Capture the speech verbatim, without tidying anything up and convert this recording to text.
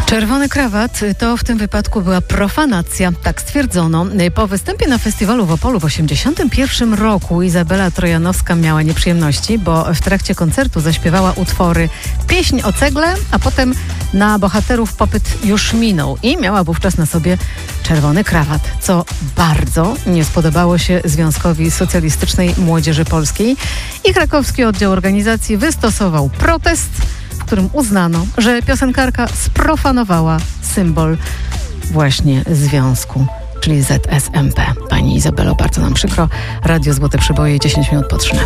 Czerwony krawat to w tym wypadku była profanacja, tak stwierdzono. Po występie na festiwalu w Opolu w osiemdziesiątym pierwszym roku Izabela Trojanowska miała nieprzyjemności, bo w trakcie koncertu zaśpiewała utwory Pieśń o cegle, a potem Na bohaterów popyt już minął i miała wówczas na sobie czerwony krawat, co bardzo nie spodobało się Związkowi Socjalistycznej Młodzieży Polskiej i krakowski oddział organizacji wystosował protest, w którym uznano, że piosenkarka sprofanowała symbol właśnie związku, czyli Z S M P. Pani Izabelo, bardzo nam przykro. Radio Złote Przyboje, dziesięć minut po trzynastej.